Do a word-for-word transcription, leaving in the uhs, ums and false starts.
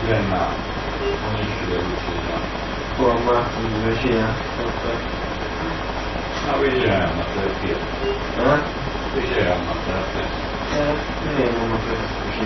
院呐，我们学的是这样。 我嘛，唔會去啊，對對。 那為什麼這變？ 啊？ 為什麼這變？ 誒，因為我們這不是。